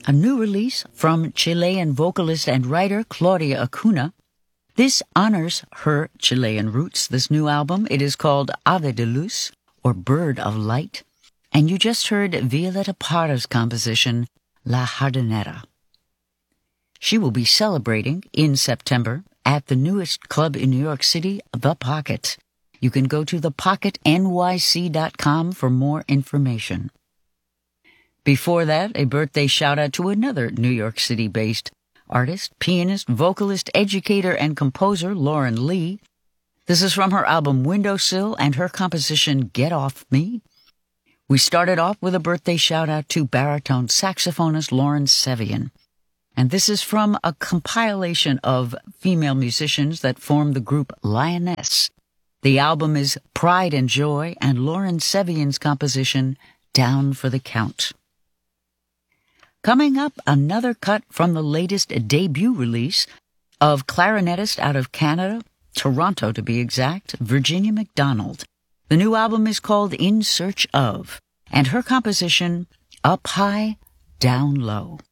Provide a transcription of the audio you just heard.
a new release from Chilean vocalist and writer Claudia Acuna. This honors her Chilean roots. This new album, it is called Ave de Luz, or Bird of Light. And you just heard Violeta Parra's composition, La Jardinera. She will be celebrating in September at the newest club in New York City, The Pocket. You can go to thepocketnyc.com for more information. Before that, a birthday shout-out to another New York City-based artist, pianist, vocalist, educator, and composer Lauren Lee. This is from her album Windowsill and her composition Get Off Me. We started off with a birthday shout-out to baritone saxophonist Lauren Sevian. And this is from a compilation of female musicians that form the group Lioness. The album is Pride and Joy, and Lauren Sevian's composition, Down for the Count. Coming up, another cut from the latest debut release of clarinetist out of Canada, Toronto to be exact, Virginia McDonald. The new album is called In Search Of, and her composition, Up High, Down Low.